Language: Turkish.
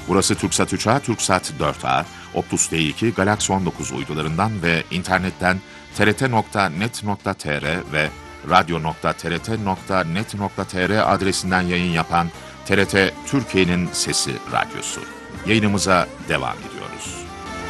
Burası TürkSat 3A, TürkSat 4A, Optus T2, Galaxy 19 uydularından ve internetten trt.net.tr ve radyo.trt.net.tr adresinden yayın yapan TRT Türkiye'nin Sesi Radyosu. Yayınımıza devam ediyoruz.